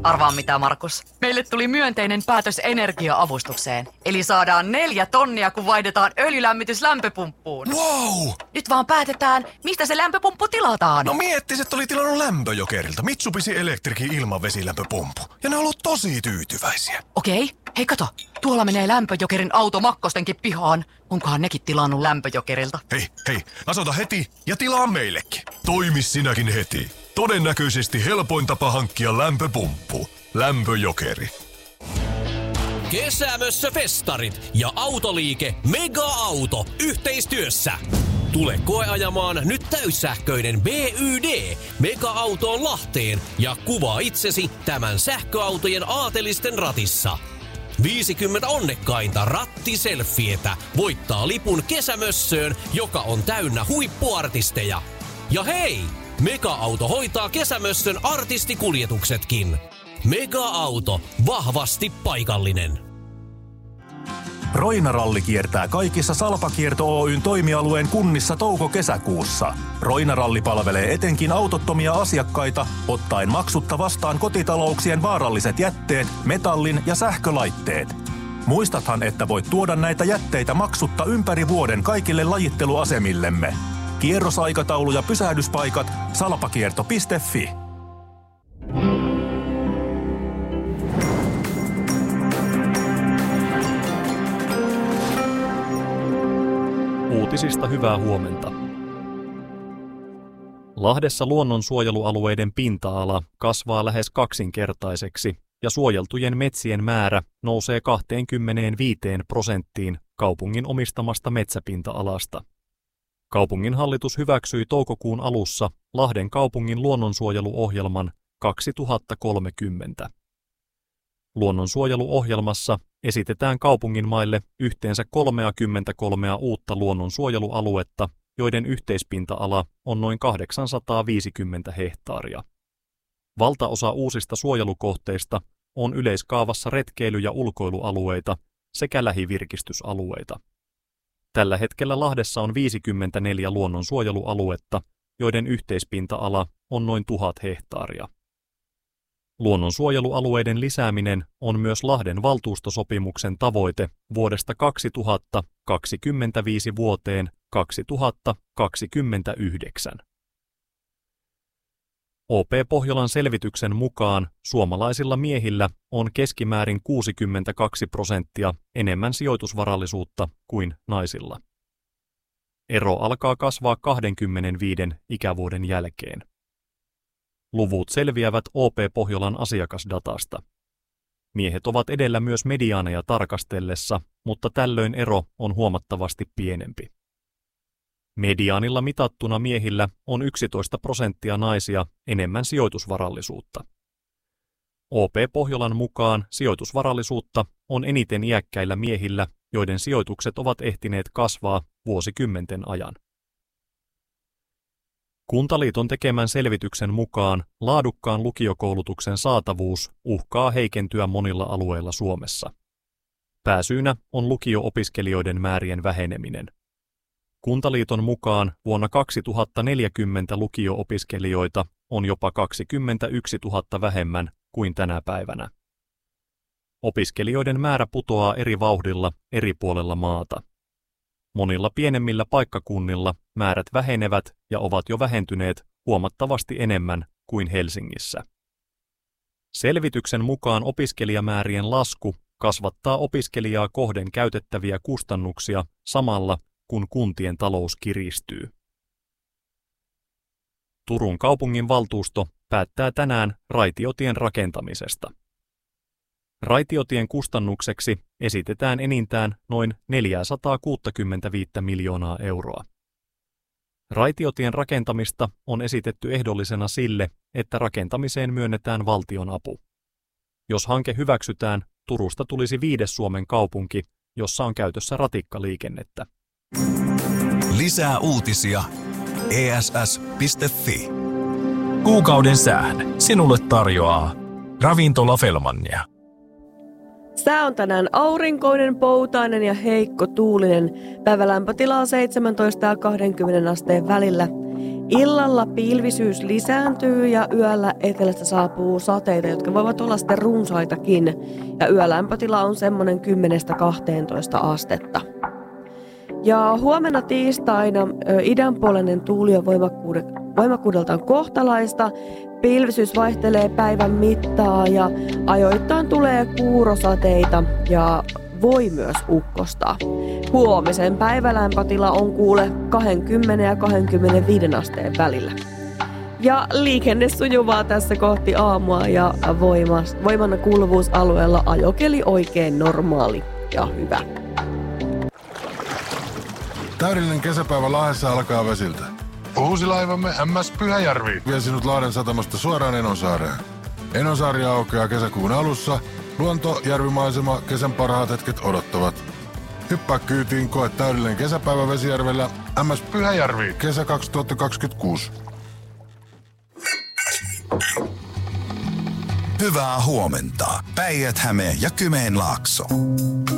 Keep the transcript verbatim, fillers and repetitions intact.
Arvaa mitä, Markus. Meille tuli myönteinen päätös energia-avustukseen. Eli saadaan neljä tonnia, kun vaihdetaan öljylämmitys lämpöpumppuun. Wow! Nyt vaan päätetään, mistä se lämpöpumppu tilataan. No miettis, että oli tilannut Lämpöjokerilta Mitsubishi Electricin ilmavesilämpöpumppu. Ja ne on ollut tosi tyytyväisiä. Okei, hei kato. Tuolla menee Lämpöjokerin auto Makkostenkin pihaan. Onkohan nekin tilannut Lämpöjokerilta? Hei, hei, asoita heti ja tilaa meillekin. Toimi sinäkin heti. Todennäköisesti helpoin tapa hankkia lämpöpumppu. Lämpöjokeri. Kesämössö festarit ja autoliike Mega Auto yhteistyössä. Tule koeajamaan nyt täyssähköinen B Y D Mega Autoon Lahteen ja kuvaa itsesi tämän sähköautojen aatelisten ratissa. viisikymmentä onnekkainta rattiselfietä voittaa lipun kesämössöön, joka on täynnä huippuartisteja. Ja hei! Mega-auto hoitaa kesämössön artistikuljetuksetkin. Mega-auto. Vahvasti paikallinen. Roina-ralli kiertää kaikissa Salpakierto Oyn toimialueen kunnissa touko-kesäkuussa. Roina-ralli palvelee etenkin autottomia asiakkaita, ottaen maksutta vastaan kotitalouksien vaaralliset jätteet, metallin ja sähkölaitteet. Muistathan, että voit tuoda näitä jätteitä maksutta ympäri vuoden kaikille lajitteluasemillemme. Kierrosaikataulu ja pysähdyspaikat salpakierto piste fi. Uutisista hyvää huomenta. Lahdessa luonnonsuojelualueiden pinta-ala kasvaa lähes kaksinkertaiseksi ja suojeltujen metsien määrä nousee kaksikymmentäviisi prosenttiin kaupungin omistamasta metsäpinta-alasta. Kaupunginhallitus hyväksyi toukokuun alussa Lahden kaupungin luonnonsuojeluohjelman kaksituhattakolmekymmentä. Luonnonsuojeluohjelmassa esitetään kaupungin maille yhteensä kolmekymmentäkolme uutta luonnonsuojelualuetta, joiden yhteispinta-ala on noin kahdeksansataaviisikymmentä hehtaaria. Valtaosa uusista suojelukohteista on yleiskaavassa retkeily- ja ulkoilualueita sekä lähivirkistysalueita. Tällä hetkellä Lahdessa on viisikymmentäneljä luonnonsuojelualuetta, joiden yhteispinta-ala on noin tuhat hehtaaria. Luonnonsuojelualueiden lisääminen on myös Lahden valtuustosopimuksen tavoite vuodesta kaksituhattakaksikymmentäviisi vuoteen kaksituhattakaksikymmentäyhdeksän. O P Pohjolan selvityksen mukaan suomalaisilla miehillä on keskimäärin kuusikymmentäkaksi prosenttia enemmän sijoitusvarallisuutta kuin naisilla. Ero alkaa kasvaa kaksikymmentäviisi ikävuoden jälkeen. Luvut selviävät O P Pohjolan asiakasdatasta. Miehet ovat edellä myös mediaaneja tarkastellessa, mutta tällöin ero on huomattavasti pienempi. Mediaanilla mitattuna miehillä on yksitoista prosenttia naisia enemmän sijoitusvarallisuutta. O P Pohjolan mukaan sijoitusvarallisuutta on eniten iäkkäillä miehillä, joiden sijoitukset ovat ehtineet kasvaa vuosikymmenten ajan. Kuntaliiton tekemän selvityksen mukaan laadukkaan lukiokoulutuksen saatavuus uhkaa heikentyä monilla alueilla Suomessa. Pääsyynä on lukio-opiskelijoiden määrien väheneminen. Kuntaliiton mukaan vuonna kaksituhattaneljäkymmentä lukio-opiskelijoita on jopa kaksikymmentäyksituhatta vähemmän kuin tänä päivänä. Opiskelijoiden määrä putoaa eri vauhdilla eri puolella maata. Monilla pienemmillä paikkakunnilla määrät vähenevät ja ovat jo vähentyneet huomattavasti enemmän kuin Helsingissä. Selvityksen mukaan opiskelijamäärien lasku kasvattaa opiskelijaa kohden käytettäviä kustannuksia samalla, kun kuntien talous kiristyy. Turun kaupungin valtuusto päättää tänään raitiotien rakentamisesta. Raitiotien kustannukseksi esitetään enintään noin neljäsataakuusikymmentäviisi miljoonaa euroa. Raitiotien rakentamista on esitetty ehdollisena sille, että rakentamiseen myönnetään valtion apu. Jos hanke hyväksytään, Turusta tulisi viides Suomen kaupunki, jossa on käytössä ratikkaliikennettä. Lisää uutisia e s s piste f i. Kuukauden sään sinulle tarjoaa Ravintola Fellmania. Sää on tänään aurinkoinen, poutainen ja heikko tuulinen. Päivälämpötila on seitsemäntoista ja kaksikymmentä asteen välillä. Illalla pilvisyys lisääntyy ja yöllä etelästä saapuu sateita, jotka voivat olla sitten runsaitakin. Ja yölämpötila on semmoinen kymmenestä kahteentoista astetta. Ja huomenna tiistaina idänpuoleinen tuuli on voimakkuudeltaan kohtalaista. Pilvisyys vaihtelee päivän mittaa ja ajoittain tulee kuurosateita ja voi myös ukkostaa. Huomisen päivälämpötila on kuule kaksikymmentä ja kaksikymmentäviisi asteen välillä. Ja liikenne sujuvaa tässä kohti aamua ja voimas, voiman kuuluvuusalueella ajokeli oikein normaali ja hyvä. Täydellinen kesäpäivä Lahdessa alkaa vesiltä. Uusi laivamme M S Pyhäjärvi vie sinut Lahden satamasta suoraan Enonsaareen. Enonsaari aukeaa kesäkuun alussa. Luonto, järvimaisema, kesän parhaat hetket odottavat. Hyppää kyytiin, koe täydellinen kesäpäivä Vesijärvellä. M S Pyhäjärvi, kesä kaksituhattakaksikymmentäkuusi. Hyvää huomenta. Päijät-Häme ja Kymenlaakso.